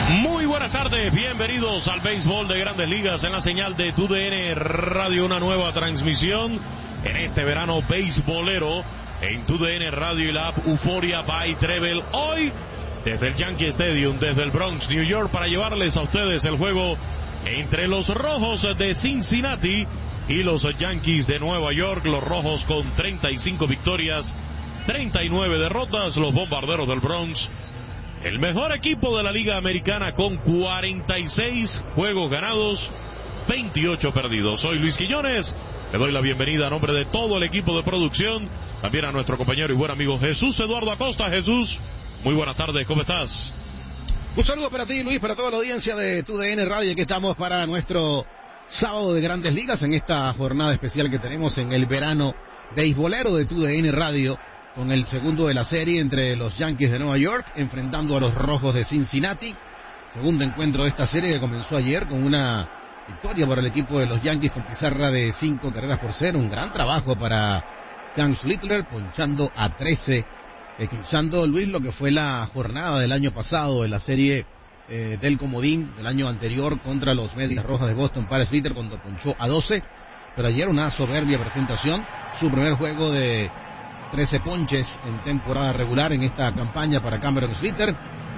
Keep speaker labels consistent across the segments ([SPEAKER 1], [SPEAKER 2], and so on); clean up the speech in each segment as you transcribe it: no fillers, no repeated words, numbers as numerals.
[SPEAKER 1] Muy buenas tardes, bienvenidos al béisbol de Grandes Ligas en la señal de TUDN Radio, una nueva transmisión en este verano beisbolero en TUDN Radio y la app Euforia by Treble. Hoy desde el Yankee Stadium, desde el Bronx, New York, para llevarles a ustedes el juego entre los Rojos de Cincinnati y los Yankees de Nueva York. Los Rojos con 35 victorias, 39 derrotas, los Bombarderos del Bronx, el mejor equipo de la Liga Americana, con 46 juegos ganados, 28 perdidos. Soy Luis Quiñones, le doy la bienvenida a nombre de todo el equipo de producción, también a nuestro compañero y buen amigo Jesús Eduardo Acosta. Jesús, muy buenas tardes, ¿cómo estás?
[SPEAKER 2] Un saludo para ti, Luis, para toda la audiencia de TUDN Radio. Aquí estamos para nuestro sábado de Grandes Ligas en esta jornada especial que tenemos en el verano beisbolero de TUDN Radio, con el segundo de la serie entre los Yankees de Nueva York enfrentando a los Rojos de Cincinnati. Segundo encuentro de esta serie que comenzó ayer con una victoria para el equipo de los Yankees con pizarra de 5-0. Un gran trabajo para Kance Littler, ponchando a 13, eclipsando, Luis, lo que fue la jornada del año pasado en la serie del comodín del año anterior contra los Medias Rojas de Boston para Littler, cuando ponchó a 12. Pero ayer una soberbia presentación, su primer juego de 13 ponches en temporada regular en esta campaña para Cameron Slitter.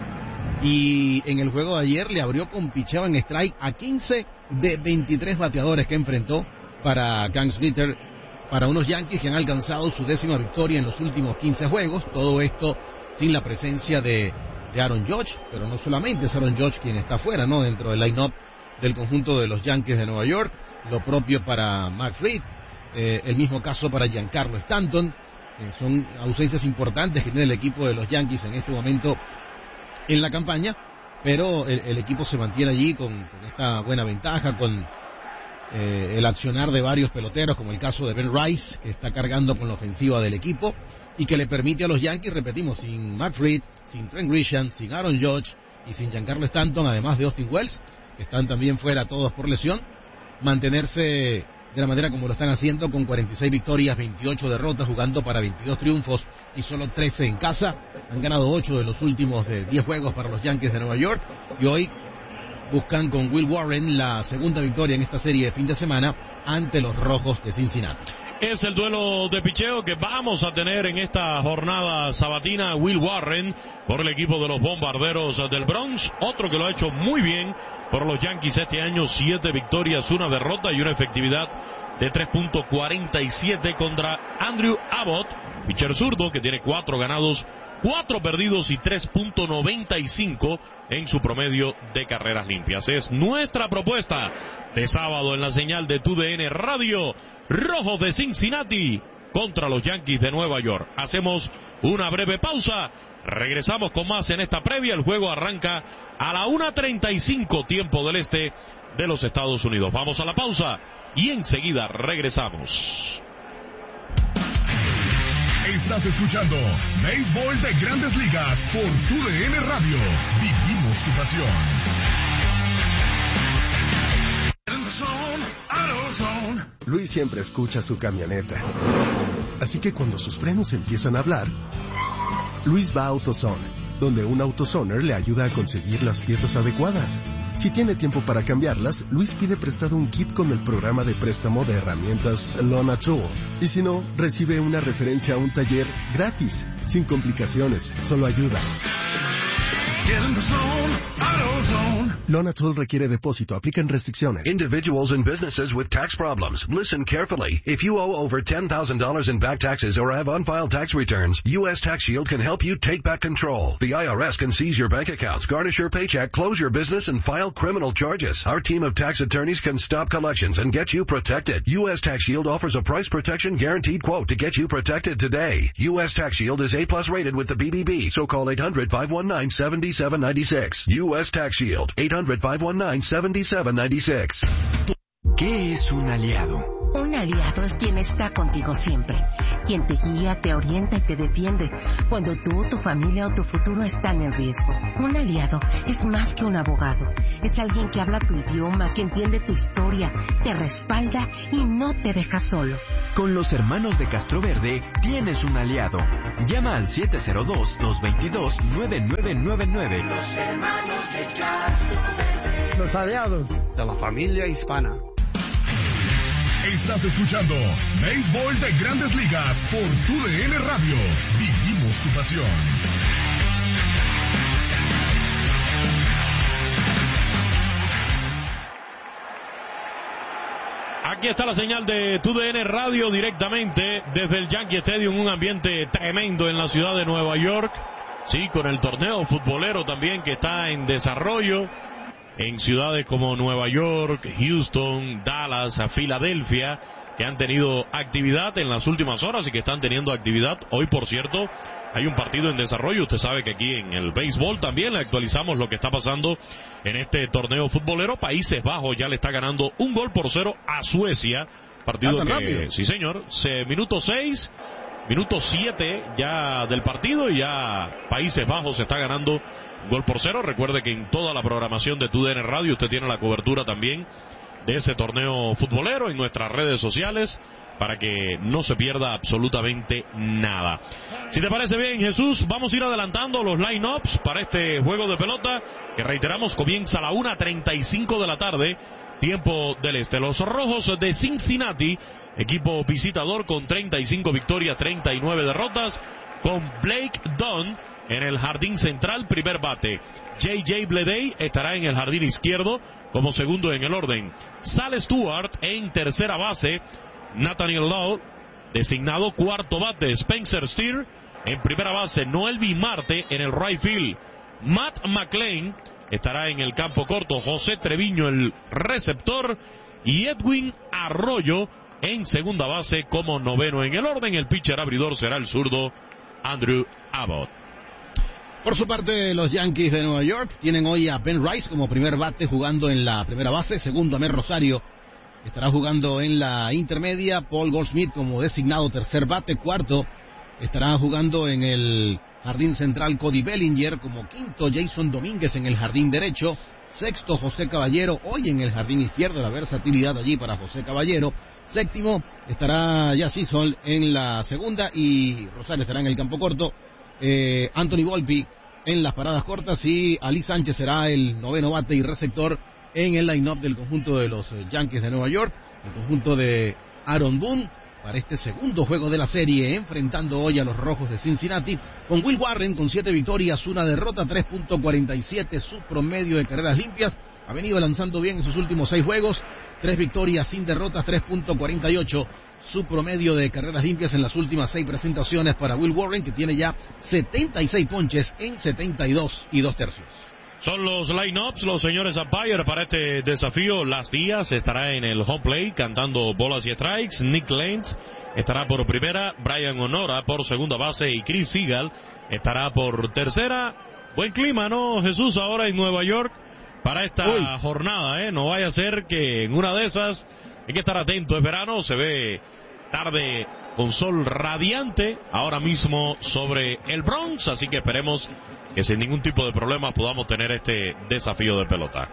[SPEAKER 2] Y en el juego de ayer le abrió con picheo en strike a 15 de 23 bateadores que enfrentó para Kance Slitter, para unos Yankees que han alcanzado su 10ª victoria en los últimos 15 juegos. Todo esto sin la presencia de Aaron Judge, pero no solamente es Aaron Judge quien está fuera, ¿no?, dentro del line-up del conjunto de los Yankees de Nueva York. Lo propio para Matt Fried, el mismo caso para Giancarlo Stanton. Son ausencias importantes que tiene el equipo de los Yankees en este momento en la campaña, pero el equipo se mantiene allí con esta buena ventaja, con el accionar de varios peloteros, como el caso de Ben Rice, que está cargando con la ofensiva del equipo y que le permite a los Yankees, repetimos, sin Matt Fried, sin Trent Grisham, sin Aaron Judge y sin Giancarlo Stanton, además de Austin Wells, que están también fuera todos por lesión, mantenerse de la manera como lo están haciendo, con 46 victorias, 28 derrotas, jugando para 22 triunfos y solo 13 en casa. Han ganado 8 de los últimos 10 juegos para los Yankees de Nueva York, y hoy buscan con Will Warren la segunda victoria en esta serie de fin de semana ante los Rojos de Cincinnati.
[SPEAKER 1] Es el duelo de picheo que vamos a tener en esta jornada sabatina. Will Warren por el equipo de los Bombarderos del Bronx, otro que lo ha hecho muy bien por los Yankees este año, 7 victorias, 1 derrota y una efectividad de 3.47 contra Andrew Abbott, pitcher zurdo que tiene 4 ganados, 4 perdidos y 3.95 en su promedio de carreras limpias. Es nuestra propuesta de sábado en la señal de TUDN Radio. Rojos de Cincinnati contra los Yankees de Nueva York. Hacemos una breve pausa. Regresamos con más en esta previa. El juego arranca a la 1:35 tiempo del este de los Estados Unidos. Vamos a la pausa y enseguida regresamos.
[SPEAKER 3] Estás escuchando Béisbol de Grandes Ligas por TUDN Radio. Vivimos tu pasión.
[SPEAKER 4] Luis siempre escucha su camioneta. Así que cuando sus frenos empiezan a hablar, Luis va a AutoZone, donde un AutoZoner le ayuda a conseguir las piezas adecuadas. Si tiene tiempo para cambiarlas, Luis pide prestado un kit con el programa de préstamo de herramientas Lona Tool. Y si no, recibe una referencia a un taller gratis, sin complicaciones, solo ayuda. Lona Tool requiere depósito. Aplican restricciones.
[SPEAKER 5] Individuals and businesses with tax problems. Listen carefully. If you owe over $10,000 in back taxes or have unfiled tax returns, U.S. Tax Shield can help you take back control. The IRS can seize your bank accounts, garnish your paycheck, close your business, and file criminal charges. Our team of tax attorneys can stop collections and get you protected. U.S. Tax Shield offers a price protection guaranteed quote to get you protected today. U.S. Tax Shield is A+ rated with the BBB, so call 800-519-7796. U.S. Tax Shield, 800-519-7796.
[SPEAKER 6] ¿Qué es un aliado? Un aliado es quien está contigo siempre, quien te guía, te orienta y te defiende cuando tú, tu familia o tu futuro están en riesgo. Un aliado es más que un abogado, es alguien que habla tu idioma, que entiende tu historia, te respalda y no te deja solo.
[SPEAKER 7] Con los hermanos de Castroverde tienes un aliado. Llama al 702-222-9999.
[SPEAKER 8] Los hermanos de Castroverde.
[SPEAKER 9] Los aliados de la familia hispana.
[SPEAKER 3] Estás escuchando Béisbol de Grandes Ligas por TUDN Radio. Vivimos tu pasión.
[SPEAKER 1] Aquí está la señal de TUDN Radio directamente desde el Yankee Stadium, un ambiente tremendo en la ciudad de Nueva York. Sí, con el torneo futbolero también que está en desarrollo en ciudades como Nueva York, Houston, Dallas, Filadelfia, que han tenido actividad en las últimas horas y que están teniendo actividad. Hoy, por cierto, hay un partido en desarrollo. Usted sabe que aquí en el béisbol también le actualizamos lo que está pasando en este torneo futbolero. Países Bajos ya le está ganando 1-0 a Suecia. Partido que, rápido. Sí señor, minuto 6, minuto 7 ya del partido y ya Países Bajos está ganando 1-0. Recuerde que en toda la programación de TUDN Radio usted tiene la cobertura también de ese torneo futbolero en nuestras redes sociales para que no se pierda absolutamente nada. Si te parece bien, Jesús, vamos a ir adelantando los line-ups para este juego de pelota que, reiteramos, comienza a la 1:35 de la tarde, tiempo del este. Los Rojos de Cincinnati, equipo visitador con 35 victorias, 39 derrotas, con Blake Dunn en el jardín central, primer bate. J.J. Bleday estará en el jardín izquierdo como segundo en el orden. Sal Stewart en tercera base. Nathaniel Lowe designado cuarto bate. Spencer Steer en primera base. Noelvi Marte en el right field. Matt McLain estará en el campo corto. José Treviño el receptor. Y Edwin Arroyo en segunda base como noveno en el orden. El pitcher abridor será el zurdo Andrew Abbott.
[SPEAKER 2] Por su parte, los Yankees de Nueva York tienen hoy a Ben Rice como primer bate jugando en la primera base. Segundo, Amer Rosario estará jugando en la intermedia. Paul Goldschmidt como designado tercer bate. Cuarto, estará jugando en el jardín central Cody Bellinger. Como quinto, Jason Domínguez en el jardín derecho. Sexto, José Caballero hoy en el jardín izquierdo. La versatilidad allí para José Caballero. Séptimo, estará Jazzy Sol en la segunda y Rosario estará en el campo corto. Anthony Volpi en las paradas cortas y Ali Sánchez será el noveno bate y receptor en el line-up del conjunto de los Yankees de Nueva York, el conjunto de Aaron Boone para este segundo juego de la serie, enfrentando hoy a los Rojos de Cincinnati, con Will Warren con 7 victorias, 1 derrota, 3.47 su promedio de carreras limpias. Ha venido lanzando bien en sus últimos 6 juegos, 3 victorias sin derrotas, 3.48 su promedio de carreras limpias en las últimas 6 presentaciones para Will Warren, que tiene ya 76 ponches en 72 2/3.
[SPEAKER 1] Son los line-ups, los señores umpire para este desafío. Las Díaz estará en el home plate cantando bolas y strikes. Nick Lentz estará por primera. Brian Honora por segunda base y Chris Seagal estará por tercera. Buen clima, ¿no, Jesús? Ahora en Nueva York para esta jornada, No vaya a ser que en una de esas, hay que estar atento, es verano, se ve tarde con sol radiante ahora mismo sobre el Bronx, así que esperemos que sin ningún tipo de problemas podamos tener este desafío de pelota.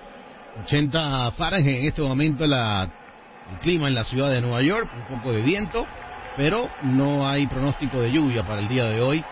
[SPEAKER 2] 80 Fahrenheit en este momento el clima en la ciudad de Nueva York, un poco de viento, pero no hay pronóstico de lluvia para el día de hoy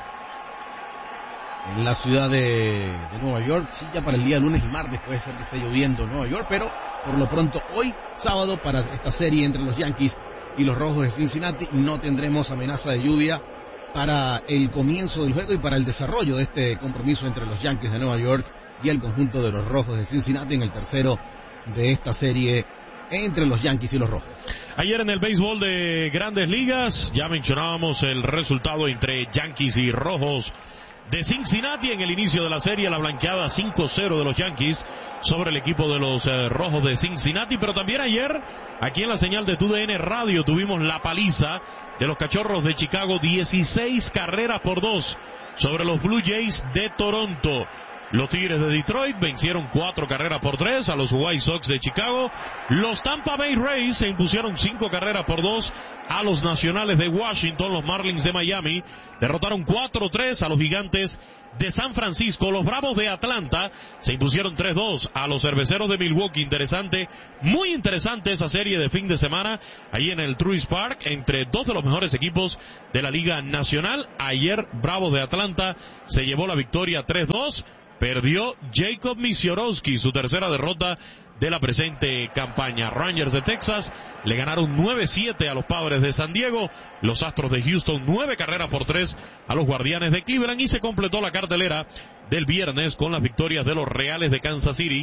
[SPEAKER 2] en la ciudad de Nueva York. Sí, ya para el día lunes y martes puede ser que esté lloviendo en Nueva York, pero por lo pronto hoy, sábado, para esta serie entre los Yankees y los Rojos de Cincinnati, no tendremos amenaza de lluvia para el comienzo del juego y para el desarrollo de este compromiso entre los Yankees de Nueva York y el conjunto de los Rojos de Cincinnati en el tercero de esta serie entre los Yankees y los Rojos.
[SPEAKER 1] Ayer en el béisbol de Grandes Ligas ya mencionábamos el resultado entre Yankees y Rojos de Cincinnati. En el inicio de la serie, la blanqueada 5-0 de los Yankees sobre el equipo de los Rojos de Cincinnati, pero también ayer aquí en la señal de TUDN Radio tuvimos la paliza de los Cachorros de Chicago, 16 carreras por 2 sobre los Blue Jays de Toronto. Los Tigres de Detroit vencieron 4-3 a los White Sox de Chicago. Los Tampa Bay Rays se impusieron 5-2 a los Nacionales de Washington. Los Marlins de Miami derrotaron 4-3 a los Gigantes de San Francisco. Los Bravos de Atlanta se impusieron 3-2 a los Cerveceros de Milwaukee. Interesante, muy interesante esa serie de fin de semana ahí en el Truist Park entre dos de los mejores equipos de la Liga Nacional. Ayer Bravos de Atlanta se llevó la victoria 3-2. Perdió Jacob Misiorowski, su tercera derrota de la presente campaña. Rangers de Texas le ganaron 9-7 a los Padres de San Diego. Los Astros de Houston 9-3 a los Guardianes de Cleveland. Y se completó la cartelera del viernes con las victorias de los Reales de Kansas City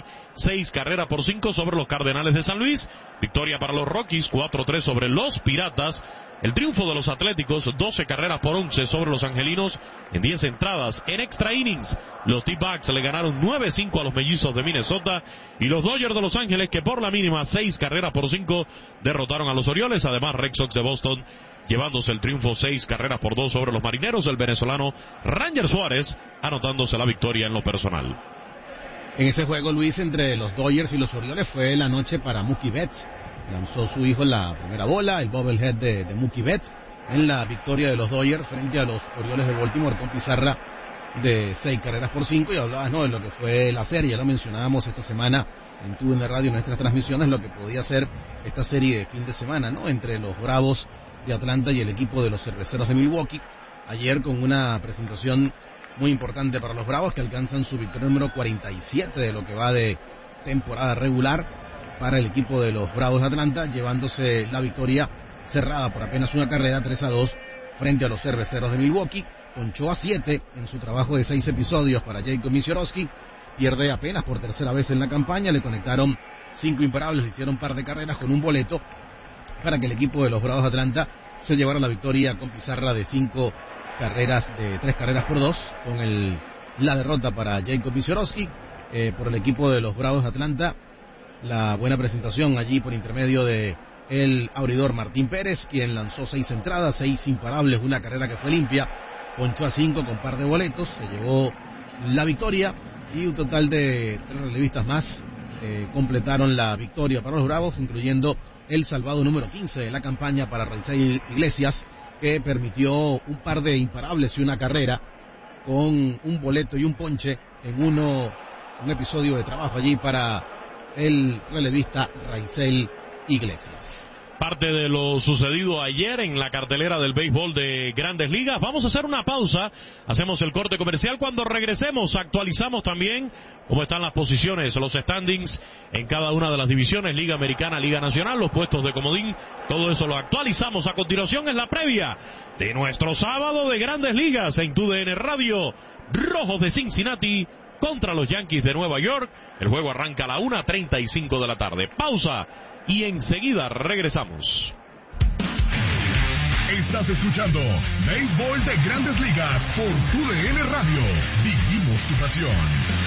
[SPEAKER 1] 6-5 sobre los Cardenales de San Luis. Victoria para los Rockies 4-3 sobre los Piratas. El triunfo de los Atléticos 12-11 sobre los Angelinos en 10 entradas. En extra innings, los T-Backs le ganaron 9-5 a los Mellizos de Minnesota. Y los Dodgers de Los Ángeles, que por la mínima 6-5 derrotaron a los Orioles. Además, Red Sox de Boston llevándose el triunfo 6-2 sobre los Marineros. El venezolano Ranger Suárez anotándose la victoria en lo personal.
[SPEAKER 2] En ese juego, Luis, entre los Dodgers y los Orioles fue la noche para Mookie Betts. Lanzó su hijo en la primera bola, el bobblehead de Mookie Betts, en la victoria de los Dodgers frente a los Orioles de Baltimore con pizarra de 6-5. Y hablabas, ¿no?, de lo que fue la serie. Ya lo mencionábamos esta semana en TUDN Radio, en nuestras transmisiones, lo que podía ser esta serie de fin de semana, ¿no?, entre los Bravos de Atlanta y el equipo de los Cerveceros de Milwaukee. Ayer con una presentación muy importante para los Bravos, que alcanzan su victoria número 47 de lo que va de temporada regular para el equipo de los Bravos de Atlanta, llevándose la victoria cerrada por apenas una carrera 3-2 frente a los Cerveceros de Milwaukee. Ponchó a 7 en su trabajo de 6 episodios para Jacob Misiorowski. Pierde apenas por tercera vez en la campaña. Le conectaron 5 imparables, le hicieron par de carreras con un boleto para que el equipo de los Bravos de Atlanta se llevara la victoria con pizarra de 3 carreras por 2, con la derrota para Jacob Misiorowski. Por el equipo de los Bravos de Atlanta, la buena presentación allí por intermedio de el abridor Martín Pérez, quien lanzó 6 entradas, 6 imparables, una carrera que fue limpia, ponchó a 5 con par de boletos, se llevó la victoria, y un total de 3 relevistas más completaron la victoria para los Bravos, incluyendo el salvado número 15 de la campaña para Raisel Iglesias, que permitió un par de imparables y una carrera con un boleto y un ponche en un episodio de trabajo allí para el relevista Raisel Iglesias.
[SPEAKER 1] Parte de lo sucedido ayer en la cartelera del béisbol de Grandes Ligas. Vamos a hacer una pausa, hacemos el corte comercial. Cuando regresemos actualizamos también cómo están las posiciones, los standings en cada una de las divisiones, Liga Americana, Liga Nacional, los puestos de comodín, todo eso lo actualizamos. A continuación es la previa de nuestro sábado de Grandes Ligas en TUDN Radio. Rojos de Cincinnati contra los Yankees de Nueva York. El juego arranca a la 1:35 de la tarde. Pausa y enseguida regresamos.
[SPEAKER 3] Estás escuchando Béisbol de Grandes Ligas por TUDN Radio. Vivimos tu pasión.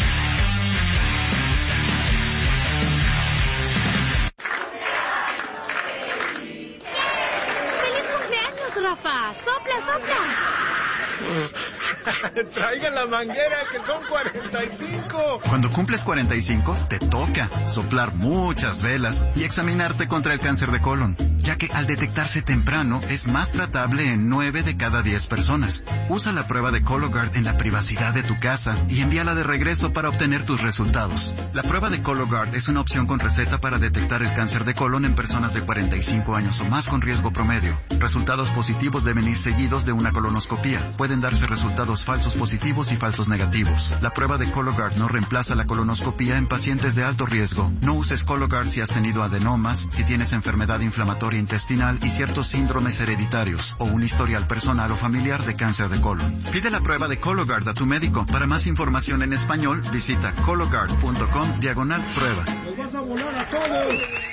[SPEAKER 10] ¡Feliz cumpleaños, Rafa! ¡Sopla, sopla!
[SPEAKER 11] Traigan la manguera, que son 45.
[SPEAKER 12] Cuando cumples 45, te toca soplar muchas velas y examinarte contra el cáncer de colon, ya que al detectarse temprano es más tratable en 9 de cada 10 personas. Usa la prueba de Cologuard en la privacidad de tu casa y envíala de regreso para obtener tus resultados. La prueba de Cologuard es una opción con receta para detectar el cáncer de colon en personas de 45 años o más con riesgo promedio. Resultados positivos deben ir seguidos de una colonoscopía. Pueden darse resultados falsos positivos y falsos negativos. La prueba de Cologuard no reemplaza la colonoscopía en pacientes de alto riesgo. No uses Cologuard si has tenido adenomas, si tienes enfermedad inflamatoria intestinal y ciertos síndromes hereditarios o un historial personal o familiar de cáncer de colon. Pide la prueba de Cologuard a tu médico. Para más información en español, visita cologuard.com/prueba.
[SPEAKER 11] ¡Nos vas a volar a todos!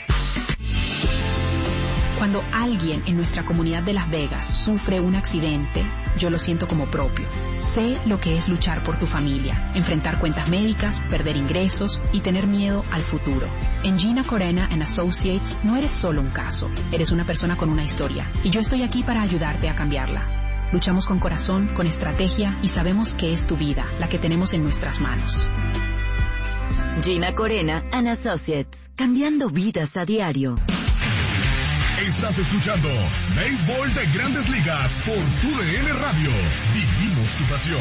[SPEAKER 13] Cuando alguien en nuestra comunidad de Las Vegas sufre un accidente, yo lo siento como propio. Sé lo que es luchar por tu familia, enfrentar cuentas médicas, perder ingresos y tener miedo al futuro. En Gina Corena & Associates no eres solo un caso, eres una persona con una historia y yo estoy aquí para ayudarte a cambiarla. Luchamos con corazón, con estrategia y sabemos que es tu vida, la que tenemos en nuestras manos.
[SPEAKER 14] Gina Corena and Associates, cambiando vidas a diario.
[SPEAKER 3] Estás escuchando Béisbol de Grandes Ligas por TUDN Radio. Vivimos tu pasión.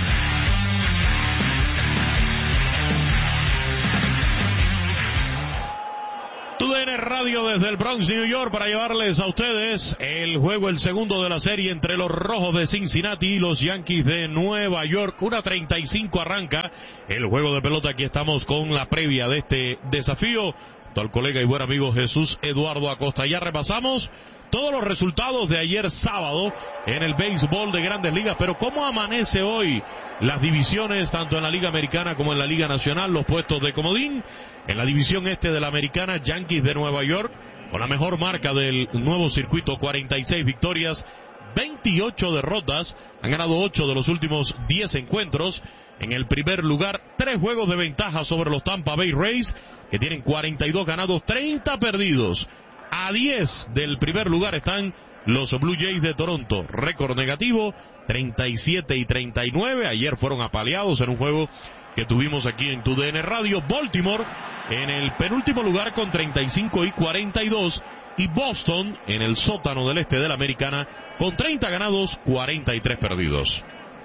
[SPEAKER 1] TUDN Radio desde el Bronx, New York, para llevarles a ustedes el juego, el segundo de la serie entre los Rojos de Cincinnati y los Yankees de Nueva York. 1:35 arranca el juego de pelota. Aquí estamos con la previa de este desafío. Al colega y buen amigo Jesús Eduardo Acosta. Ya repasamos todos los resultados de ayer sábado en el béisbol de Grandes Ligas, pero ¿cómo amanece hoy las divisiones, tanto en la Liga Americana como en la Liga Nacional, los puestos de comodín? En la división este de la Americana, Yankees de Nueva York, con la mejor marca del nuevo circuito, 46 victorias, 28 derrotas, han ganado 8 de los últimos 10 encuentros. En el primer lugar, 3 juegos de ventaja sobre los Tampa Bay Rays, que tienen 42 ganados, 30 perdidos. A 10 del primer lugar están los Blue Jays de Toronto, récord negativo, 37-39. Ayer fueron apaleados en un juego que tuvimos aquí en TUDN Radio. Baltimore en el penúltimo lugar con 35-42. Y Boston en el sótano del este de la Americana con 30 ganados, 43 perdidos.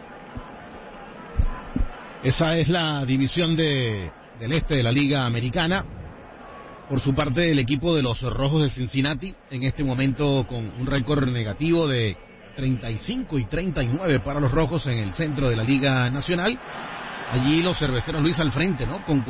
[SPEAKER 2] Esa es la división del este de la Liga Americana. Por su parte, el equipo de los Rojos de Cincinnati, en este momento con un récord negativo de 35-39 para los Rojos en el centro de la Liga Nacional. Allí los cerveceros, Luis, al frente, ¿no? Con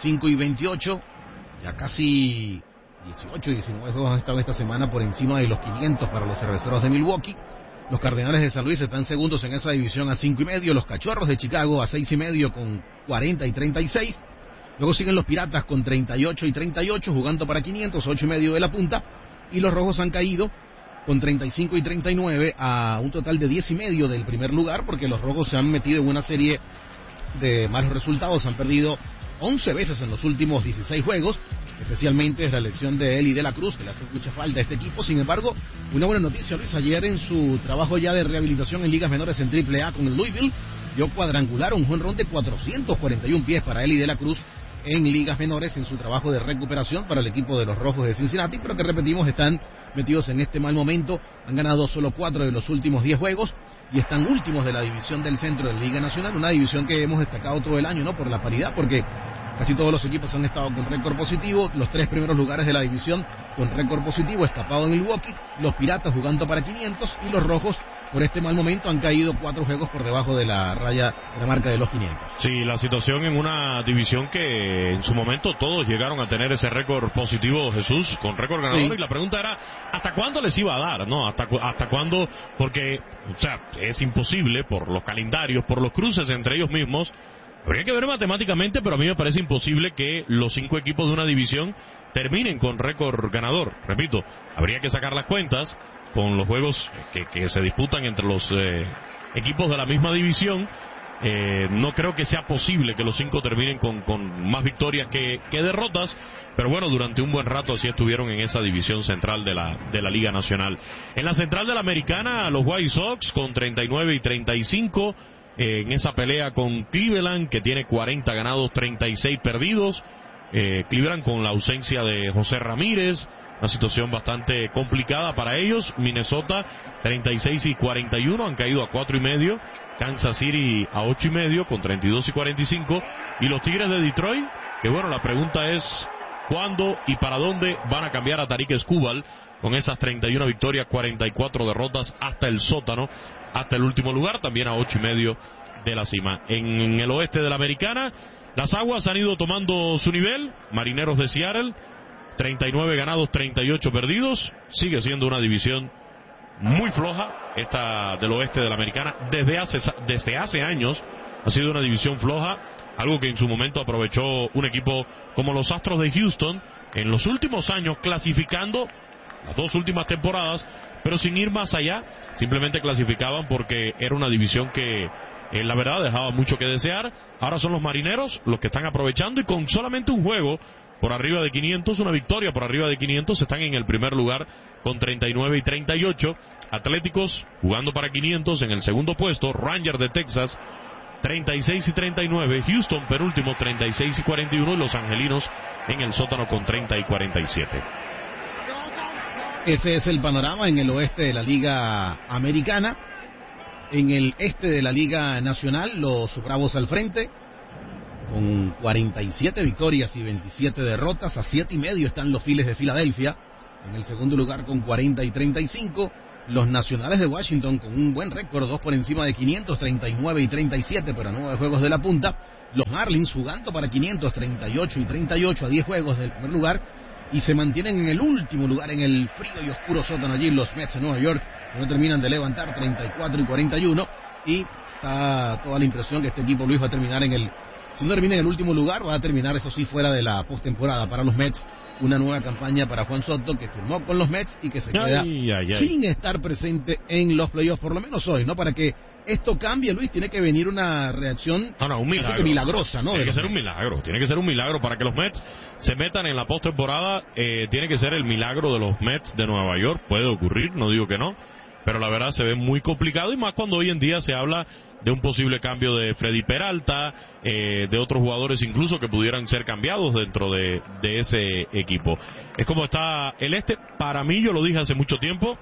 [SPEAKER 2] 45-28, ya casi 18 y 19 juegos han estado esta semana por encima de los 500 para los cerveceros de Milwaukee. Los Cardenales de San Luis están segundos en esa división a 5.5. Los Cachorros de Chicago a 6.5 con 40-36. Luego siguen los Piratas con 38-38, jugando para 500, 8.5 de la punta. Y los Rojos han caído con 35-39 a un total de 10.5 del primer lugar, porque los Rojos se han metido en una serie de malos resultados. Han perdido 11 veces en los últimos 16 juegos, especialmente desde la lesión de Eli de la Cruz, que le hace mucha falta a este equipo. Sin embargo, una buena noticia, Luis, ayer en su trabajo ya de rehabilitación en ligas menores en AAA con el Louisville, dio cuadrangular, un jonrón de 441 pies para Eli de la Cruz en ligas menores en su trabajo de recuperación para el equipo de los Rojos de Cincinnati, pero que repetimos, están metidos en este mal momento. Han ganado solo 4 de los últimos 10 juegos y están últimos de la división del centro de la Liga Nacional, una división que hemos destacado todo el año, ¿no? Por la paridad, porque casi todos los equipos han estado con récord positivo. Los 3 primeros lugares de la división con récord positivo, escapado en Milwaukee, los Piratas jugando para 500 y los Rojos por este mal momento han caído 4 juegos por debajo de la raya de la marca de los 500. Sí, la situación en una división que en su momento todos llegaron a tener ese récord positivo, Jesús, con récord ganador, sí. Y la pregunta era, ¿hasta cuándo les iba a dar? ¿No? ¿Hasta cuándo? Porque, o sea, es imposible por los calendarios, por los cruces entre ellos mismos. Habría que ver matemáticamente, pero a mí me parece imposible que los 5 equipos de una división terminen con récord ganador. Repito, habría que sacar las cuentas con los juegos que se disputan entre los equipos de la misma división. No creo que sea posible que los 5 terminen con más victorias que derrotas, pero bueno, durante un buen rato así estuvieron en esa división central de la Liga Nacional. En la central de la Americana, los White Sox con 39-35, en esa pelea con Cleveland, que tiene 40 ganados, 36 perdidos. Cleveland con la ausencia de José Ramírez, una situación bastante complicada para ellos. Minnesota 36-41, han caído a 4.5. Kansas City a 8.5 con 32-45. Y los Tigres de Detroit, que bueno, la pregunta es ¿cuándo y para dónde van a cambiar a Tarik Skubal con esas 31 victorias, 44 derrotas hasta el sótano, hasta el último lugar, también a 8.5 de la cima? En el oeste de la Americana, las aguas han ido tomando su nivel. Marineros de Seattle, 39 ganados, 38 perdidos. Sigue siendo una división muy floja esta del oeste de la Americana. Desde hace años ha sido una división floja, algo que en su momento aprovechó un equipo como los Astros de Houston en los últimos años, clasificando las 2 últimas temporadas, pero sin ir más allá. Simplemente clasificaban porque era una división que
[SPEAKER 1] la verdad dejaba mucho que desear. Ahora son los Marineros los que están aprovechando y con solamente un juego por arriba de 500, una victoria por arriba de 500, están en el primer lugar con 39 y 38. Atléticos jugando para 500 en el segundo puesto. Rangers de Texas 36 y 39. Houston penúltimo 36 y 41. Y los Angelinos en el sótano con 30 y 47.
[SPEAKER 2] Ese es el panorama en el oeste de la Liga Americana. En el este de la Liga Nacional, los Bravos al frente con 47 victorias y 27 derrotas. A 7.5 están los Phillies de Filadelfia. En el segundo lugar con 40 y 35. Los Nacionales de Washington con un buen récord, 2 por encima de 500, 39 y 37, pero a 9 juegos de la punta. Los Marlins jugando para 500, 38 y 38, a 10 juegos del primer lugar. Y se mantienen en el último lugar en el frío y oscuro sótano allí los Mets de Nueva York, que no terminan de levantar, 34 y 41. Y está toda la impresión que este equipo, Luis, va a terminar si no termina en el último lugar, va a terminar, eso sí, fuera de la postemporada para los Mets. Una nueva campaña para Juan Soto, que firmó con los Mets y que se queda sin estar presente en los playoffs, por lo menos hoy, ¿no? Para que esto cambie, Luis, tiene que venir una reacción
[SPEAKER 1] un milagro,
[SPEAKER 2] milagrosa, ¿no?
[SPEAKER 1] Tiene que ser un milagro, tiene que ser un milagro para que los Mets se metan en la postemporada. Tiene que ser el milagro de los Mets de Nueva York. Puede ocurrir, no digo que no, pero la verdad se ve muy complicado, y más cuando hoy en día se habla de un posible cambio de Freddy Peralta, de otros jugadores incluso que pudieran ser cambiados dentro de ese equipo. Es como está el este. Para mí, yo lo dije hace mucho tiempo,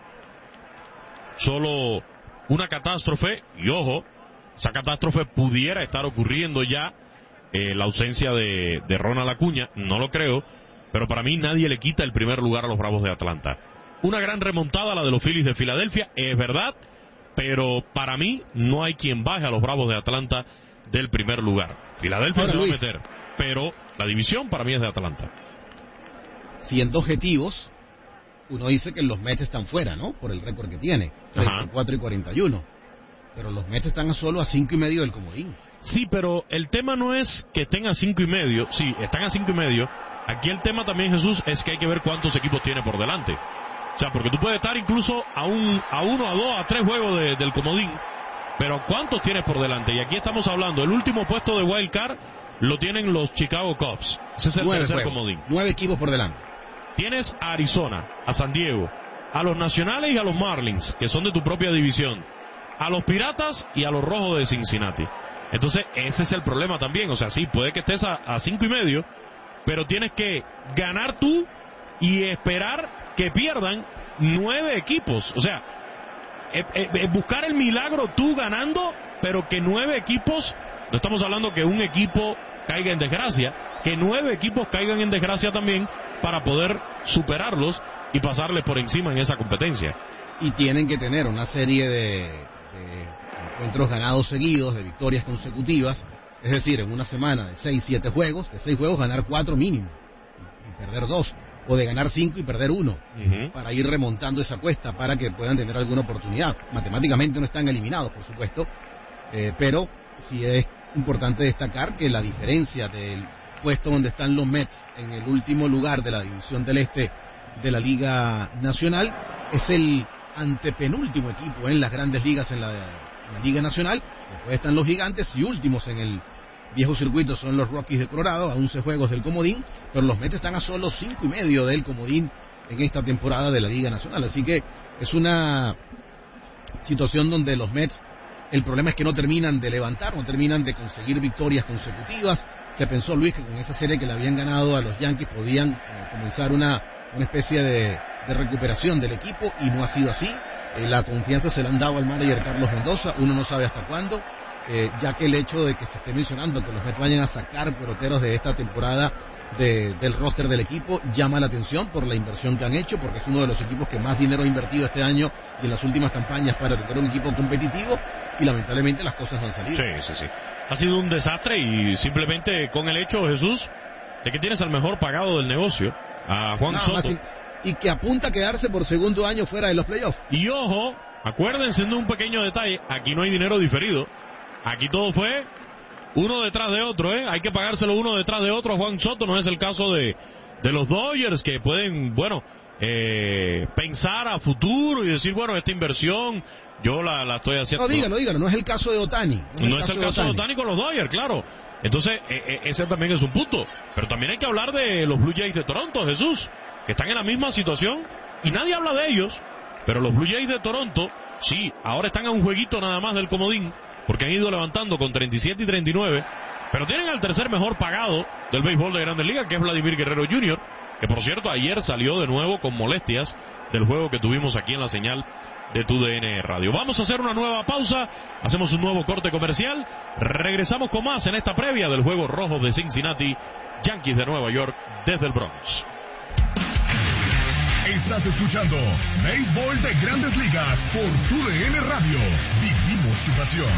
[SPEAKER 1] solo una catástrofe, y ojo, esa catástrofe pudiera estar ocurriendo ya, la ausencia de Ronald Acuña, no lo creo, pero para mí nadie le quita el primer lugar a los Bravos de Atlanta. Una gran remontada la de los Phillies de Filadelfia, es verdad, pero para mí no hay quien baje a los Bravos de Atlanta del primer lugar. Filadelfia se va a meter, pero la división para mí es de Atlanta.
[SPEAKER 2] Siendo objetivos, uno dice que los Mets están fuera, ¿no? Por el récord que tiene, 34 y 41. Pero los Mets están solo a 5.5 del comodín.
[SPEAKER 1] Sí, pero el tema no es que estén a 5.5, sí, están a 5.5. Aquí el tema también, Jesús, es que hay que ver cuántos equipos tiene por delante. O sea, porque tú puedes estar incluso a 1, a 2, a 3 juegos del comodín, pero ¿cuántos tienes por delante? Y aquí estamos hablando, el último puesto de Wild Card lo tienen los Chicago Cubs. Ese es el tercer comodín.
[SPEAKER 2] 9 equipos por delante.
[SPEAKER 1] Tienes a Arizona, a San Diego, a los Nacionales y a los Marlins, que son de tu propia división, a los Piratas y a los Rojos de Cincinnati. Entonces, ese es el problema también. O sea, sí, puede que estés a 5.5, pero tienes que ganar tú y esperar que pierdan 9 equipos. O sea, buscar el milagro tú ganando, pero que 9 equipos, no estamos hablando que un equipo caiga en desgracia, que 9 equipos caigan en desgracia también para poder superarlos y pasarles por encima en esa competencia.
[SPEAKER 2] Y tienen que tener una serie de encuentros ganados seguidos, de victorias consecutivas, es decir, en una semana de 6-7 juegos, de 6 juegos ganar 4 mínimo y perder 2, o de ganar 5 y perder 1, para ir remontando esa cuesta, para que puedan tener alguna oportunidad. Matemáticamente no están eliminados, por supuesto, pero sí es importante destacar que la diferencia del puesto donde están los Mets en el último lugar de la división del este de la Liga Nacional es el antepenúltimo equipo en las grandes ligas en la Liga Nacional. Después están los Gigantes y últimos en el viejo circuito son los Rockies de Colorado, a 11 juegos del comodín, pero los Mets están a solo 5.5 del comodín en esta temporada de la Liga Nacional. Así que es una situación donde los Mets, el problema es que no terminan de levantar, no terminan de conseguir victorias consecutivas. Se pensó, Luis, que con esa serie que le habían ganado a los Yankees podían comenzar una especie de recuperación del equipo, y no ha sido así. La confianza se la han dado al manager Carlos Mendoza, uno no sabe hasta cuándo, ya que el hecho de que se esté mencionando que los Mets vayan a sacar peloteros de esta temporada del roster del equipo llama la atención por la inversión que han hecho, porque es uno de los equipos que más dinero ha invertido este año y en las últimas campañas para tener un equipo competitivo, y lamentablemente las cosas no han salido.
[SPEAKER 1] Sí. Ha sido un desastre, y simplemente con el hecho, Jesús, de que tienes al mejor pagado del negocio, a Juan Soto.
[SPEAKER 2] Y que apunta a quedarse por segundo año fuera de los playoffs.
[SPEAKER 1] Y ojo, acuérdense de un pequeño detalle, aquí no hay dinero diferido, aquí todo fue uno detrás de otro, hay que pagárselo uno detrás de otro a Juan Soto. No es el caso de los Dodgers, que pueden, pensar a futuro y decir, bueno, esta inversión yo la estoy haciendo.
[SPEAKER 2] No, dígalo, no es el caso de Ohtani.
[SPEAKER 1] No es el caso de Ohtani con los Dodgers, claro. Entonces, ese también es un punto. Pero también hay que hablar de los Blue Jays de Toronto, Jesús, que están en la misma situación y nadie habla de ellos. Pero los Blue Jays de Toronto, sí, ahora están a un jueguito nada más del comodín, porque han ido levantando con 37 y 39, pero tienen al tercer mejor pagado del béisbol de Grandes Ligas, que es Vladimir Guerrero Jr., que por cierto ayer salió de nuevo con molestias del juego que tuvimos aquí en la señal de TUDN Radio. Vamos a hacer una nueva pausa, hacemos un nuevo corte comercial, regresamos con más en esta previa del juego rojo de Cincinnati, Yankees de Nueva York desde el Bronx.
[SPEAKER 3] Estás escuchando Béisbol de Grandes Ligas por TUDN Radio. Vivimos tu pasión.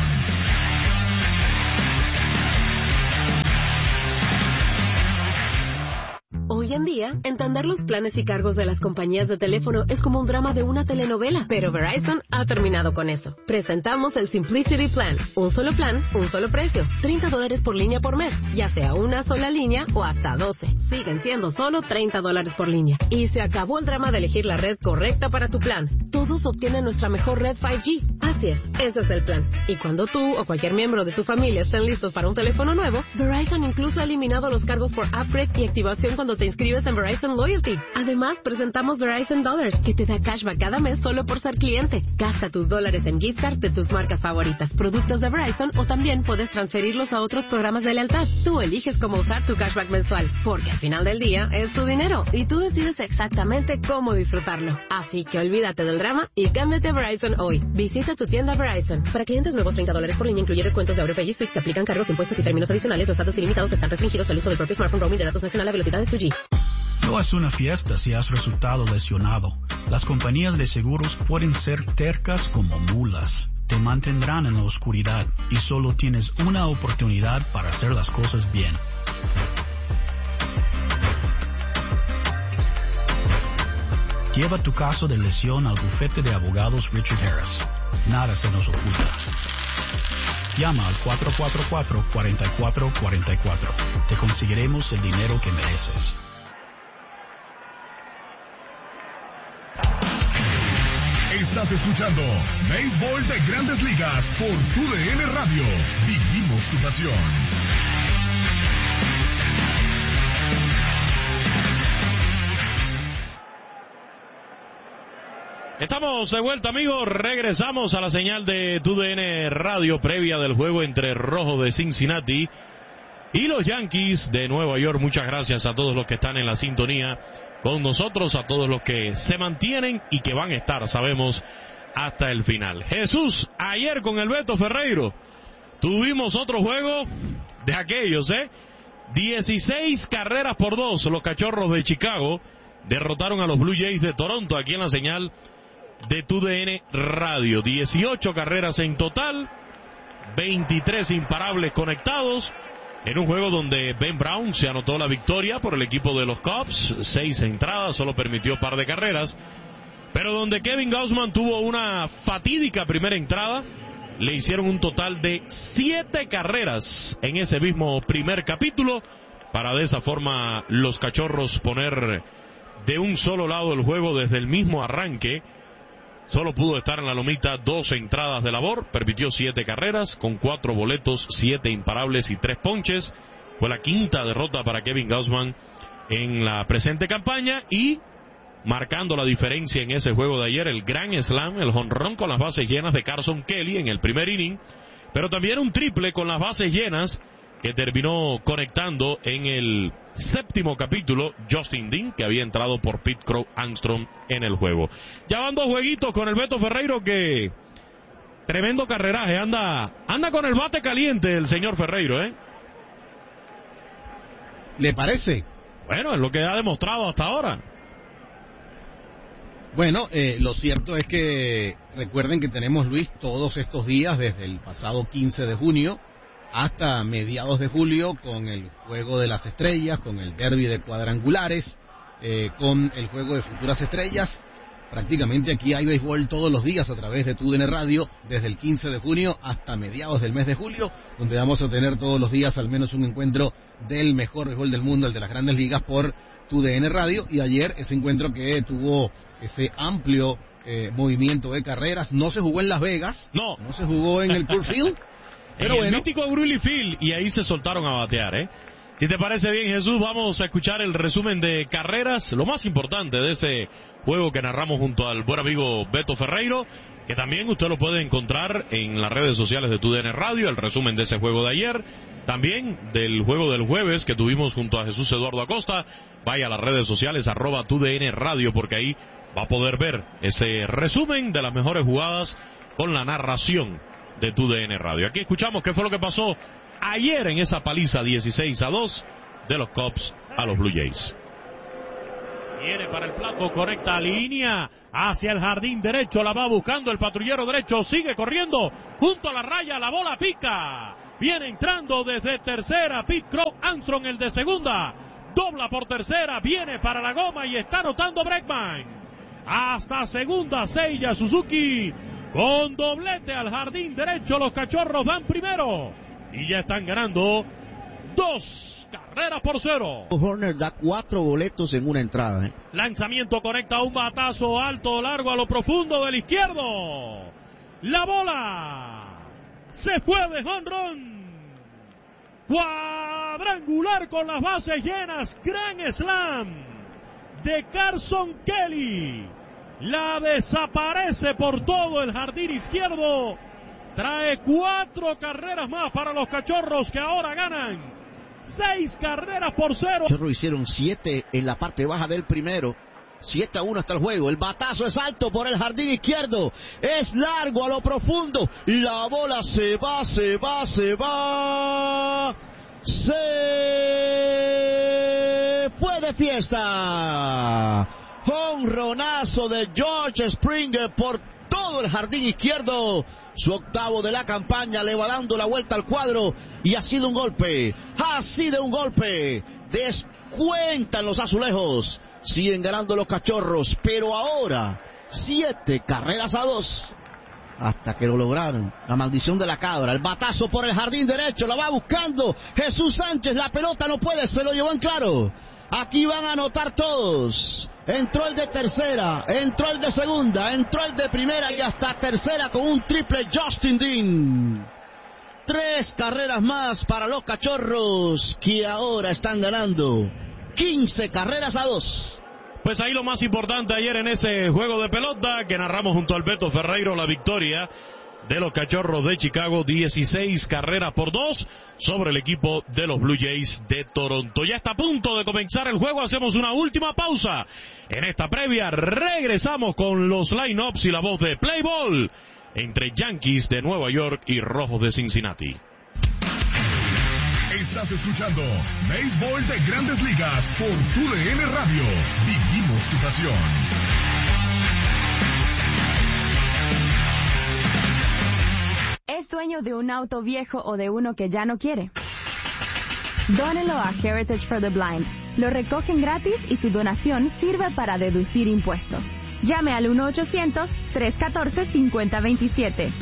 [SPEAKER 15] Hoy en día, entender los planes y cargos de las compañías de teléfono es como un drama de una telenovela, pero Verizon ha terminado con eso. Presentamos el Simplicity Plan, un solo plan, un solo precio, $30 por línea por mes, ya sea una sola línea o hasta 12. Siguen siendo solo $30 por línea. Y se acabó el drama de elegir la red correcta para tu plan. Todos obtienen nuestra mejor red 5G. Así es, ese es el plan. Y cuando tú o cualquier miembro de tu familia estén listos para un teléfono nuevo, Verizon incluso ha eliminado los cargos por upgrade y activación cuando te inscribes en Verizon Loyalty. Además, presentamos Verizon Dollars, que te da cashback cada mes solo por ser cliente. Gasta tus dólares en gift cards de tus marcas favoritas, productos de Verizon, o también puedes transferirlos a otros programas de lealtad. Tú eliges cómo usar tu cashback mensual, porque al final del día es tu dinero y tú decides exactamente cómo disfrutarlo. Así que olvídate del drama y cámbiate a Verizon hoy. Visita tu tienda Verizon. Para clientes nuevos, $30 por línea incluye descuentos de AutoPay y Switch. Se aplican cargos, impuestos y términos adicionales. Los datos ilimitados están restringidos al uso del propio smartphone. Roaming de datos nacional a velocidades 2G.
[SPEAKER 16] No es una fiesta si has resultado lesionado. Las compañías de seguros pueden ser tercas como mulas. Te mantendrán en la oscuridad y solo tienes una oportunidad para hacer las cosas bien. Lleva tu caso de lesión al bufete de abogados Richard Harris. Nada se nos oculta. Llama al 444-4444. Te conseguiremos el dinero que mereces.
[SPEAKER 3] Estás escuchando Béisbol de Grandes Ligas por TUDN Radio. Vivimos tu pasión.
[SPEAKER 1] Estamos de vuelta, amigos. Regresamos a la señal de TUDN Radio previa del juego entre Rojo de Cincinnati y los Yankees de Nueva York. Muchas gracias a todos los que están en la sintonía con nosotros, a todos los que se mantienen y que van a estar, sabemos, hasta el final. Jesús, ayer con el Beto Ferreiro tuvimos otro juego de aquellos, 16 carreras por 2. Los Cachorros de Chicago derrotaron a los Blue Jays de Toronto aquí en la señal de TUDN Radio. 18 carreras en total, 23 imparables conectados, en un juego donde Ben Brown se anotó la victoria por el equipo de los Cubs, 6 entradas, solo permitió par de carreras, pero donde Kevin Gausman tuvo una fatídica primera entrada, le hicieron un total de 7 carreras en ese mismo primer capítulo, para de esa forma los Cachorros poner de un solo lado el juego desde el mismo arranque. Solo pudo estar en la lomita 2 entradas de labor, permitió 7 carreras, con 4 boletos, 7 imparables y 3 ponches. Fue la quinta derrota para Kevin Gausman en la presente campaña, y marcando la diferencia en ese juego de ayer, el gran slam, el jonrón con las bases llenas de Carson Kelly en el primer inning, pero también un triple con las bases llenas que terminó conectando en el séptimo capítulo Justin Dean, que había entrado por Pete Crow Armstrong en el juego. Ya van 2 jueguitos con el Beto Ferreiro, que tremendo carreraje, anda con el bate caliente el señor Ferreiro,
[SPEAKER 2] ¿Le parece?
[SPEAKER 1] Bueno, es lo que ha demostrado hasta ahora.
[SPEAKER 2] Bueno, lo cierto es que recuerden que tenemos, Luis, todos estos días desde el pasado 15 de junio hasta mediados de julio, con el Juego de las Estrellas, con el derbi de cuadrangulares, con el Juego de Futuras Estrellas. Prácticamente aquí hay béisbol todos los días a través de TUDN Radio, desde el 15 de junio hasta mediados del mes de julio, donde vamos a tener todos los días al menos un encuentro del mejor béisbol del mundo, el de las Grandes Ligas, por TUDN Radio, y ayer ese encuentro que tuvo ese amplio movimiento de carreras, no se jugó en Las Vegas, no se jugó en el Coors Field, pero
[SPEAKER 1] en el mítico Wrigley Field, y ahí se soltaron a batear, Si te parece bien, Jesús, vamos a escuchar el resumen de carreras, lo más importante de ese juego que narramos junto al buen amigo Beto Ferreiro, que también usted lo puede encontrar en las redes sociales de TUDN Radio, el resumen de ese juego de ayer, también del juego del jueves que tuvimos junto a Jesús Eduardo Acosta. Vaya a las redes sociales, @TUDN Radio, porque ahí va a poder ver ese resumen de las mejores jugadas con la narración de TUDN Radio. Aquí escuchamos qué fue lo que pasó ayer en esa paliza 16-2 de los Cubs a los Blue Jays. Viene para el plato, correcta línea hacia el jardín derecho, la va buscando el patrullero derecho, sigue corriendo junto a la raya, la bola pica, viene entrando desde tercera, Pete Crow Armstrong, el de segunda, dobla por tercera, viene para la goma y está anotando Bregman. Hasta segunda, Seiya Suzuki, con doblete al jardín derecho, los Cachorros van primero y ya están ganando 2-0.
[SPEAKER 17] Horner da 4 boletos en una entrada.
[SPEAKER 1] Lanzamiento, conecta un batazo alto, largo a lo profundo del izquierdo. La bola se fue de jonrón. Cuadrangular con las bases llenas. Gran slam de Carson Kelly. La desaparece por todo el jardín izquierdo. Trae 4 carreras más para los Cachorros, que ahora ganan 6-0.
[SPEAKER 17] Los Cachorros hicieron 7 en la parte baja del primero. 7-1 hasta el juego. El batazo es alto por el jardín izquierdo. Es largo a lo profundo. La bola se va. Se fue de fiesta. Jonronazo de George Springer por todo el jardín izquierdo. Su octavo de la campaña, le va dando la vuelta al cuadro y ha sido un golpe. Descuentan los azulejos. Siguen ganando los Cachorros, pero ahora 7-2. Hasta que lo lograron. La maldición de la cabra. El batazo por el jardín derecho. La va buscando Jesús Sánchez. La pelota no puede. Se lo llevó en claro. Aquí van a anotar todos. Entró el de tercera, entró el de segunda, entró el de primera y hasta tercera con un triple Justin Dean. 3 carreras más para los Cachorros, que ahora están ganando 15-2.
[SPEAKER 1] Pues ahí lo más importante ayer en ese juego de pelota que narramos junto al Beto Ferreiro, la victoria de los Cachorros de Chicago, 16-2 sobre el equipo de los Blue Jays de Toronto. Ya está a punto de comenzar el juego, hacemos una última pausa. En esta previa regresamos con los line-ups y la voz de Play Ball entre Yankees de Nueva York y Rojos de Cincinnati.
[SPEAKER 3] Estás escuchando Béisbol de Grandes Ligas por TUDN Radio. Vivimos tu pasión.
[SPEAKER 18] ¿Es dueño de un auto viejo o de uno que ya no quiere? Dónelo a Heritage for the Blind. Lo recogen gratis y su donación sirve para deducir impuestos. Llame al 1-800-314-5027.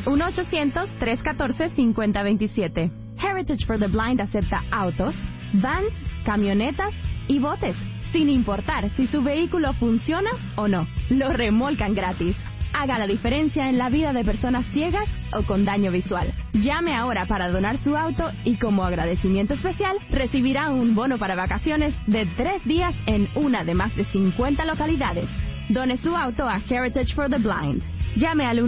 [SPEAKER 18] 1-800-314-5027. Heritage for the Blind acepta autos, vans, camionetas y botes, sin importar si su vehículo funciona o no. Lo remolcan gratis. Haga la diferencia en la vida de personas ciegas o con daño visual. Llame ahora para donar su auto y como agradecimiento especial recibirá un bono para vacaciones de 3 días en una de más de 50 localidades. Done su auto a Heritage for the Blind. Llame al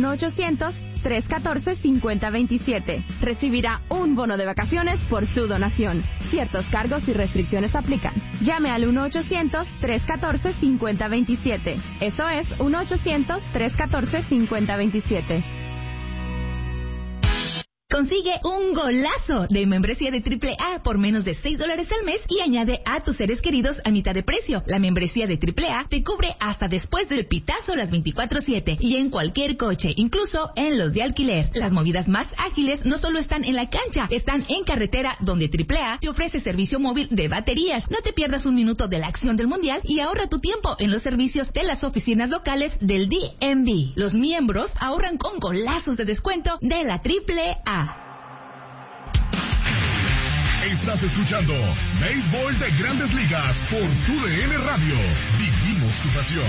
[SPEAKER 18] 1-800-314-5027. Recibirá un bono de vacaciones por su donación. Ciertos cargos y restricciones aplican. Llame al 1-800-314-5027. Eso es 1-800-314-5027.
[SPEAKER 19] Consigue un golazo de membresía de AAA por menos de $6 al mes y añade a tus seres queridos a mitad de precio. La membresía de AAA te cubre hasta después del pitazo las 24/7 y en cualquier coche, incluso en los de alquiler. Las movidas más ágiles no solo están en la cancha, están en carretera, donde AAA te ofrece servicio móvil de baterías. No te pierdas un minuto de la acción del mundial y ahorra tu tiempo en los servicios de las oficinas locales del DMV. Los miembros ahorran con golazos de descuento de la AAA.
[SPEAKER 3] Estás Estás escuchando Béisbol de Grandes Ligas por TUDN Radio. Vivimos tu pasión.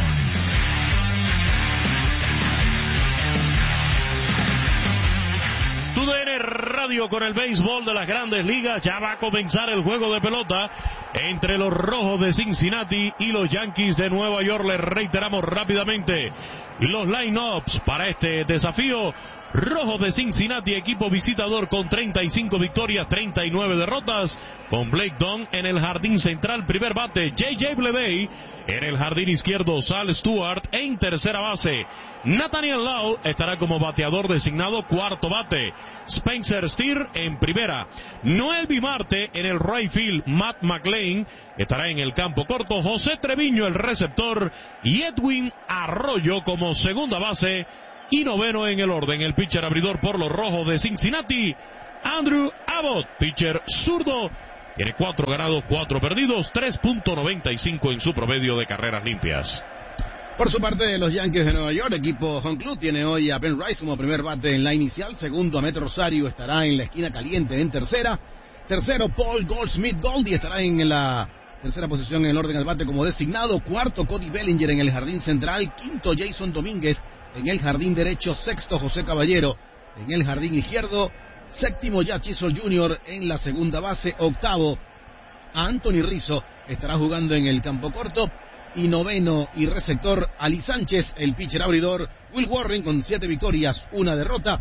[SPEAKER 1] TUDN Radio con el béisbol de las Grandes Ligas. Ya va a comenzar el juego de pelota entre los Rojos de Cincinnati y los Yankees de Nueva York. Les reiteramos rápidamente los line-ups para este desafío. Rojos de Cincinnati, equipo visitador con 35 victorias, 39 derrotas, con Blake Dunn en el jardín central, primer bate, J.J. Bleday, en el jardín izquierdo, Sal Stewart en tercera base, Nathaniel Lowe estará como bateador designado, cuarto bate, Spencer Steer en primera, Noel Marte en el right field, Matt McLain estará en el campo corto, José Treviño el receptor y Edwin Arroyo como segunda base. Y noveno en el orden, el pitcher abridor por los Rojos de Cincinnati, Andrew Abbott, pitcher zurdo, tiene 4 ganados, 4 perdidos, 3.95 en su promedio de carreras limpias.
[SPEAKER 2] Por su parte, los Yankees de Nueva York, equipo home club, tiene hoy a Ben Rice como primer bate en la inicial, segundo a Met Rosario, estará en la esquina caliente en tercera, tercero Paul Goldschmidt Goldie estará en la tercera posición en el orden al bate como designado, cuarto Cody Bellinger en el jardín central, quinto Jason Domínguez en el jardín derecho, sexto José Caballero en el jardín izquierdo, séptimo Jack Chisholm Jr. en la segunda base, octavo a Anthony Rizzo estará jugando en el campo corto, y noveno y receptor Ali Sánchez, el pitcher abridor Will Warren con 7 victorias, 1 derrota,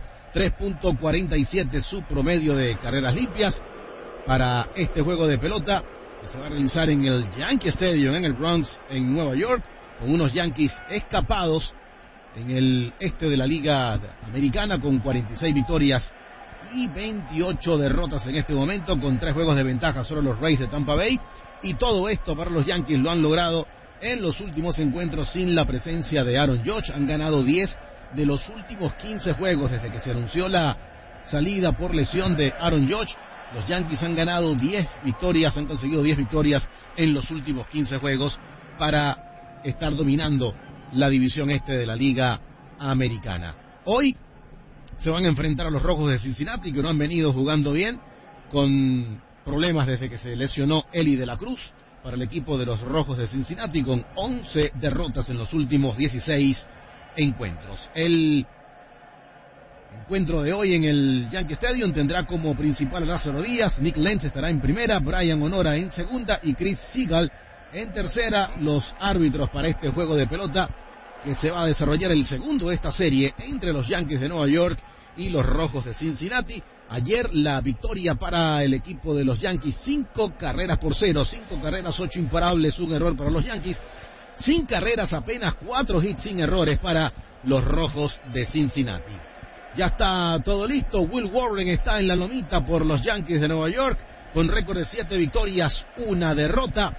[SPEAKER 2] 3.47 su promedio de carreras limpias para este juego de pelota que se va a realizar en el Yankee Stadium en el Bronx en Nueva York, con unos Yankees escapados en el este de la Liga Americana con 46 victorias y 28 derrotas en este momento, con 3 juegos de ventaja sobre los Rays de Tampa Bay, y todo esto para los Yankees lo han logrado en los últimos encuentros sin la presencia de Aaron Judge. Han ganado 10 de los últimos 15 juegos desde que se anunció la salida por lesión de Aaron Judge. Los Yankees han ganado 10 victorias, han conseguido 10 victorias en los últimos 15 juegos para estar dominando la división este de la Liga Americana. Hoy se van a enfrentar a los Rojos de Cincinnati, que no han venido jugando bien, con problemas desde que se lesionó Eli de la Cruz para el equipo de los Rojos de Cincinnati, con 11 derrotas en los últimos 16 encuentros. El encuentro de hoy en el Yankee Stadium tendrá como principal a Lázaro Díaz, Nick Lentz estará en primera, Brian Honora en segunda y Chris Seagal en tercera. Los árbitros para este juego de pelota que se va a desarrollar el segundo de esta serie entre los Yankees de Nueva York y los Rojos de Cincinnati. Ayer la victoria para el equipo de los Yankees, 5 carreras por 0, 5 carreras, 8 imparables, un error para los Yankees, sin carreras, apenas 4 hits sin errores para los Rojos de Cincinnati. Ya está todo listo, Will Warren está en la lomita por los Yankees de Nueva York, con récord de 7 victorias, 1 derrota,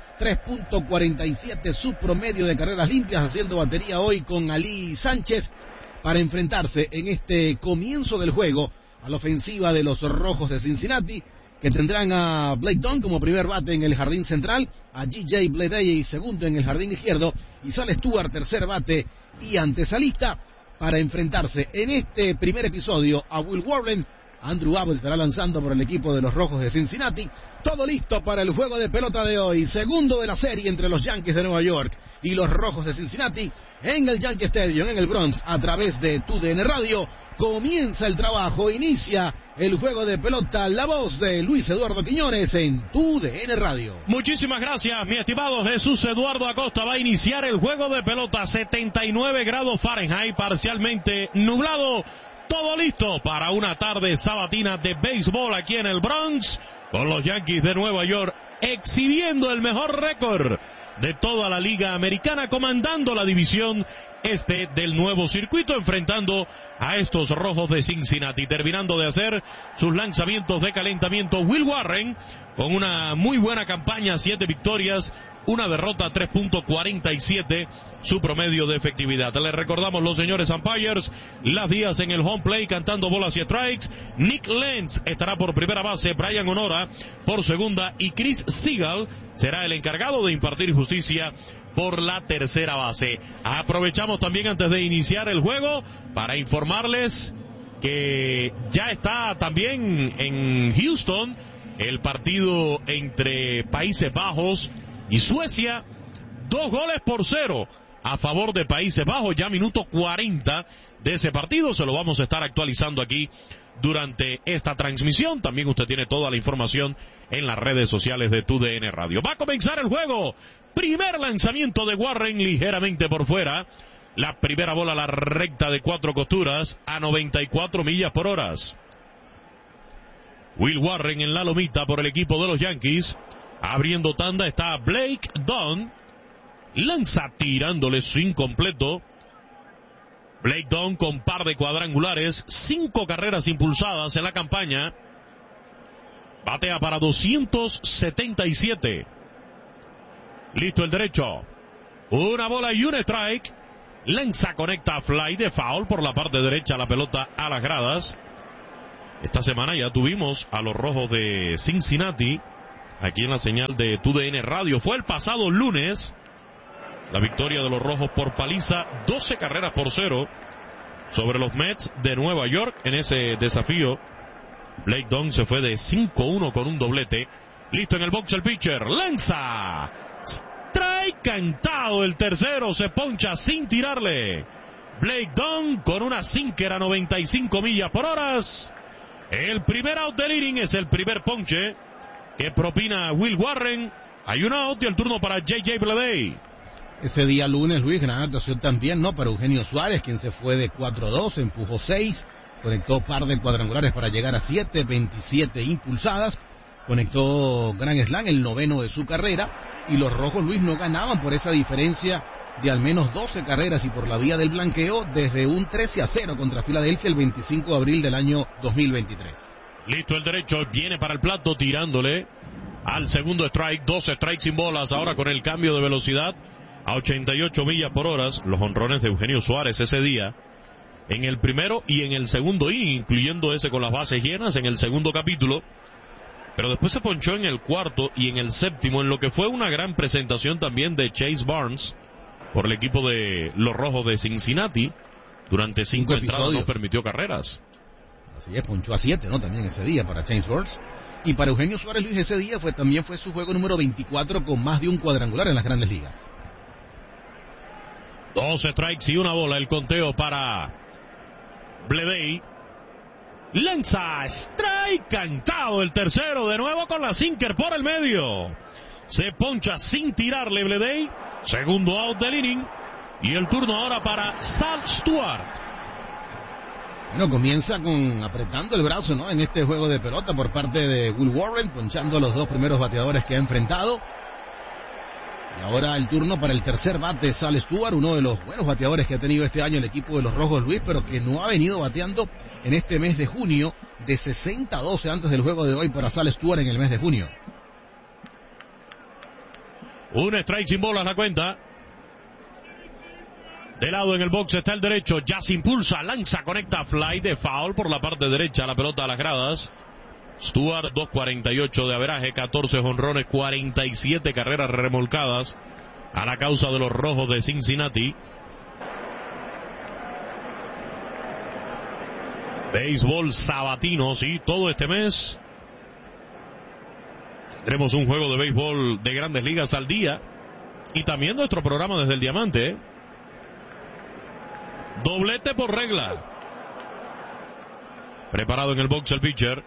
[SPEAKER 2] 3.47 su promedio de carreras limpias, haciendo batería hoy con Ali Sánchez para enfrentarse en este comienzo del juego a la ofensiva de los Rojos de Cincinnati, que tendrán a Blake Dunn como primer bate en el jardín central, a J.J. Bleday segundo en el jardín izquierdo, y Sal Stewart tercer bate y antesalista para enfrentarse en este primer episodio a Will Warren. Andrew Abbott estará lanzando por el equipo de los Rojos de Cincinnati. Todo listo para el juego de pelota de hoy, segundo de la serie entre los Yankees de Nueva York y los Rojos de Cincinnati en el Yankee Stadium en el Bronx a través de TUDN Radio. Comienza el trabajo, inicia el juego de pelota, la voz de Luis Eduardo Quiñones en TUDN Radio.
[SPEAKER 1] Muchísimas gracias, mi estimado Jesús Eduardo Acosta. Va a iniciar el juego de pelota, 79 grados Fahrenheit, parcialmente nublado. Todo listo para una tarde sabatina de béisbol aquí en el Bronx, con los Yankees de Nueva York exhibiendo el mejor récord de toda la Liga Americana, comandando la división este del nuevo circuito, enfrentando a estos Rojos de Cincinnati. Terminando de hacer sus lanzamientos de calentamiento, Will Warren, con una muy buena campaña, 7 victorias, 1 derrota, 3.47 su promedio de efectividad. Les recordamos los señores umpires, Las Díaz en el home play cantando bolas y strikes, Nick Lentz estará por primera base, Brian Honora por segunda y Chris Seagal será el encargado de impartir justicia por la tercera base. Aprovechamos también antes de iniciar el juego para informarles que ya está también en Houston el partido entre Países Bajos y Suecia. 2-0 a favor de Países Bajos, ya minuto 40 de ese partido. Se lo vamos a estar actualizando aquí durante esta transmisión. También usted tiene toda la información en las redes sociales de TUDN Radio. Va a comenzar el juego. Primer lanzamiento de Warren, ligeramente por fuera. La primera bola a la recta de 4 costuras a 94 millas por hora. Will Warren en la lomita por el equipo de los Yankees. Abriendo tanda está Blake Dunn. Lanza tirándole swing completo. Blake Dunn con par de cuadrangulares, 5 carreras impulsadas en la campaña. Batea para 277. Listo el derecho. Una bola y un strike. Lanza conecta a fly de foul por la parte derecha, la pelota a las gradas. Esta semana ya tuvimos a los Rojos de Cincinnati aquí en la señal de TUDN Radio. Fue el pasado lunes la victoria de los Rojos por paliza, 12-0 sobre los Mets de Nueva York en ese desafío. Blake Dunn se fue de 5-1 con un doblete. Listo en el box el pitcher. Lanza. Strike cantado el tercero. Se poncha sin tirarle. Blake Dunn con una sinker a 95 millas por hora. El primer out del inning es el primer ponche que propina Will Warren. Hay un out y el turno para J.J. Bleday.
[SPEAKER 2] Ese día lunes, Luis, gran actuación también, ¿no? Para Eugenio Suárez, quien se fue de 4-2, empujó 6, conectó par de cuadrangulares para llegar a 7, 27 impulsadas, conectó gran slam, el 9º de su carrera, y los Rojos, Luis, no ganaban por esa diferencia de al menos 12 carreras y por la vía del blanqueo desde un 13-0 contra Filadelfia el 25 de abril del año 2023.
[SPEAKER 1] Listo el derecho, viene para el plato tirándole al segundo strike, 2 strikes sin bolas, ahora con el cambio de velocidad a 88 millas por hora. Los jonrones de Eugenio Suárez ese día, en el primero y en el segundo inning, incluyendo ese con las bases llenas en el segundo capítulo, pero después se ponchó en el cuarto y en el séptimo, en lo que fue una gran presentación también de Chase Barnes por el equipo de los Rojos de Cincinnati. Durante 5 entradas no permitió carreras.
[SPEAKER 2] Así es, ponchó a 7, ¿no? También ese día para Chase Barnes. Y para Eugenio Suárez, Luis, ese día también fue su juego número 24 con más de un cuadrangular en las Grandes Ligas.
[SPEAKER 1] 2 strikes y una bola, el conteo para Bleday. Lanza, strike, cantado el tercero, de nuevo con la sinker por el medio. Se poncha sin tirarle Bleday. Segundo out del inning. Y el turno ahora para Sal Stewart.
[SPEAKER 2] Bueno, comienza con apretando el brazo, ¿no? En este juego de pelota por parte de Will Warren, ponchando a los 2 primeros bateadores que ha enfrentado. Y ahora el turno para el tercer bate, Sal Stewart, uno de los buenos bateadores que ha tenido este año el equipo de los Rojos, Luis, pero que no ha venido bateando en este mes de junio, de 60-12 antes del juego de hoy para Sal Stewart en el mes de junio.
[SPEAKER 1] Un strike sin bolas la cuenta. De lado en el box está el derecho, ya se impulsa, lanza, conecta, fly de foul por la parte derecha, la pelota a las gradas. Stewart, 2.48 de averaje, 14 jonrones, 47 carreras remolcadas a la causa de los Rojos de Cincinnati. Béisbol sabatino, sí, todo este mes tendremos un juego de béisbol de Grandes Ligas al día y también nuestro programa desde el Diamante, ¿eh? Doblete por regla. Preparado en el box el pitcher.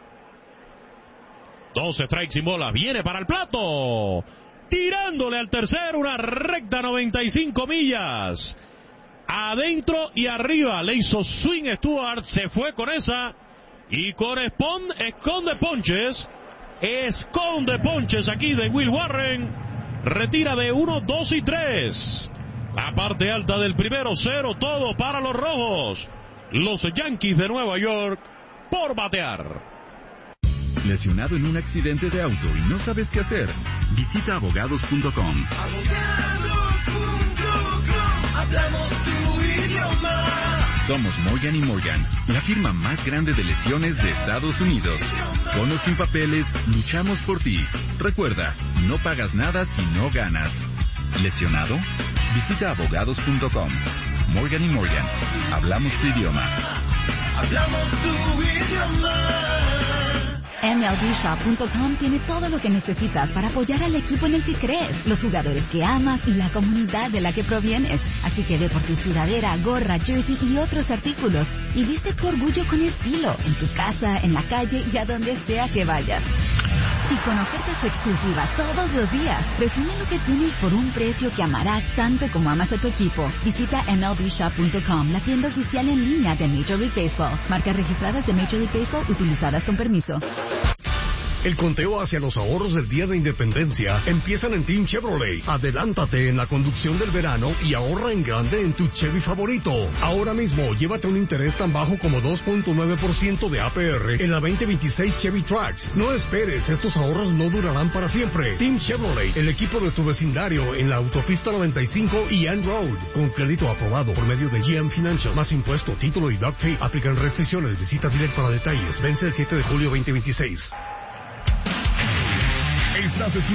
[SPEAKER 1] 2 strikes sin bola. Viene para el plato. Tirándole al tercero una recta 95 millas. Adentro y arriba. Le hizo swing Stewart. Se fue con esa. Y esconde ponches. Esconde ponches aquí de Will Warren. Retira de 1, 2 y 3. La parte alta del primero, 0 todo para los Rojos. Los Yankees de Nueva York por batear.
[SPEAKER 20] ¿Lesionado en un accidente de auto y no sabes qué hacer? Visita abogados.com.
[SPEAKER 8] Hablamos tu idioma.
[SPEAKER 20] Somos Morgan & Morgan, la firma más grande de lesiones de Estados Unidos. Con o sin papeles, luchamos por ti. Recuerda, no pagas nada si no ganas. ¿Lesionado? Visita abogados.com. Morgan & Morgan. Hablamos tu idioma.
[SPEAKER 8] Hablamos tu idioma.
[SPEAKER 19] MLBshop.com tiene todo lo que necesitas para apoyar al equipo en el que crees, los jugadores que amas y la comunidad de la que provienes. Así que ve por tu sudadera, gorra, jersey y otros artículos y viste tu orgullo con estilo, en tu casa, en la calle y a donde sea que vayas. Y con ofertas exclusivas todos los días, resume lo que tienes por un precio que amarás tanto como amas a tu equipo. Visita MLBshop.com, la tienda oficial en línea de Major League Baseball. Marcas registradas de Major League Baseball utilizadas con permiso.
[SPEAKER 3] El conteo hacia los ahorros del Día de Independencia empiezan en Team Chevrolet. Adelántate en la conducción del verano y ahorra en grande en tu Chevy favorito. Ahora mismo, llévate un interés tan bajo como 2.9% de APR en la 2026 Chevy Trax. No esperes, estos ahorros no durarán para siempre. Team Chevrolet, el equipo de tu vecindario en la autopista 95 y Ann Road. Con crédito aprobado por medio de GM Financial. Más impuesto, título y doc fee. Aplican restricciones. Visita dealer para detalles. Vence el 7 de julio 2026. Estás